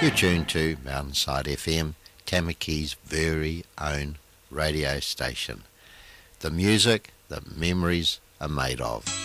You're tuned to Mountainside FM, Tamaki's very own radio station. The music that memories are made of.